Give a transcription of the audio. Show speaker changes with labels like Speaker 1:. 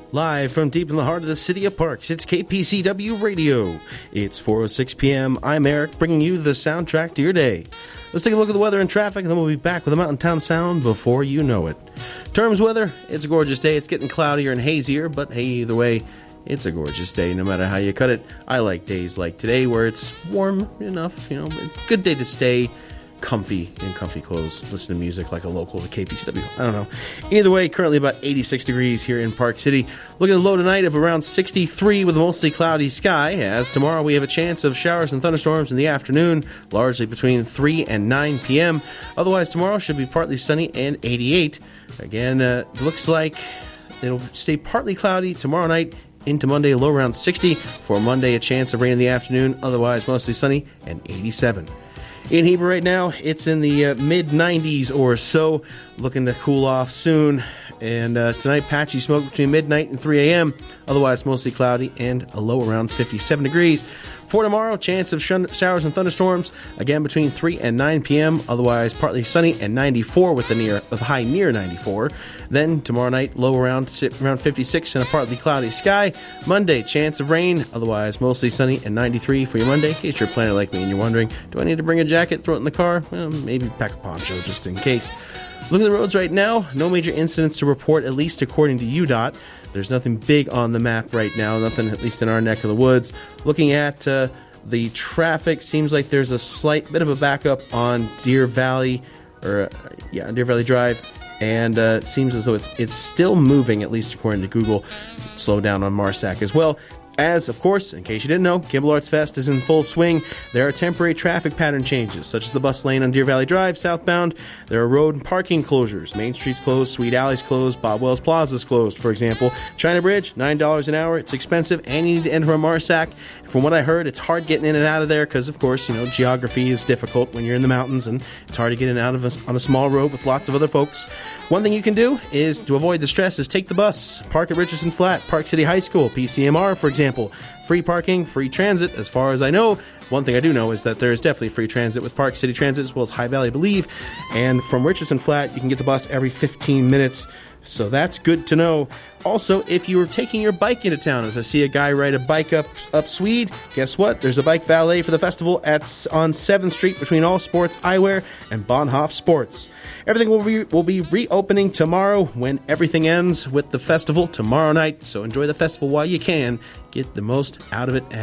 Speaker 1: Live from deep in the heart of the city of Parks, it's KPCW Radio. It's 4:06 p.m. I'm Eric, bringing you the soundtrack to your day. Let's take a look at the weather and traffic, and then we'll be back with a Mountain Town sound before you know it. Terms weather, it's a gorgeous day. It's getting cloudier and hazier, but hey, either way, it's a gorgeous day no matter how you cut it. I like days like today where it's warm enough, a good day to stay comfy in comfy clothes, listen to music like a local to KPCW. I don't know. Either way, currently about 86 degrees here in Park City. Looking at a low tonight of around 63 with a mostly cloudy sky, as tomorrow we have a chance of showers and thunderstorms in the afternoon, largely between 3 and 9 p.m. Otherwise, tomorrow should be partly sunny and 88. Again, looks like it'll stay partly cloudy tomorrow night into Monday, a low around 60. For Monday, a chance of rain in the afternoon, otherwise mostly sunny and 87. In Heber right now, it's in the mid-90s or so, looking to cool off soon. And tonight, patchy smoke between midnight and 3 a.m., otherwise mostly cloudy and a low around 57 degrees. For tomorrow, chance of showers and thunderstorms, again between 3 and 9 p.m., otherwise partly sunny and 94 with the high near 94. Then tomorrow night, low around 56 and a partly cloudy sky. Monday, chance of rain, otherwise mostly sunny and 93 for your Monday. In case you're planning like me and you're wondering, do I need to bring a jacket, throw it in the car? Well, maybe pack a poncho just in case. Look at the roads right now. No major incidents to report, at least according to UDOT. There's nothing big on the map right now, nothing at least in our neck of the woods. Looking at the traffic, seems like there's a slight bit of a backup on Deer Valley Drive, and it seems as though it's still moving, at least according to Google. Slow down on Marsac as well. As, of course, in case you didn't know, Kimball Arts Fest is in full swing. There are temporary traffic pattern changes, such as the bus lane on Deer Valley Drive southbound. There are road and parking closures. Main Street's closed, Sweet Alley's closed, Bob Wells Plaza's closed, for example. China Bridge, $9 an hour. It's expensive, and you need to enter from Marsac. From what I heard, it's hard getting in and out of there because, of course, geography is difficult when you're in the mountains, and it's hard to get in and out of on a small road with lots of other folks. One thing you can do is, to avoid the stress, is take the bus. Park at Richardson Flat, Park City High School, PCMR, for example. Free parking, free transit, as far as I know. One thing I do know is that there is definitely free transit with Park City Transit, as well as High Valley, I believe. And from Richardson Flat, you can get the bus every 15 minutes. So that's good to know. Also, if you were taking your bike into town, as I see a guy ride a bike up Swede, guess what? There's a bike valet for the festival on 7th Street between All Sports Eyewear and Bonhoff Sports. Everything will be reopening tomorrow when everything ends with the festival tomorrow night. So enjoy the festival while you can. Get the most out of it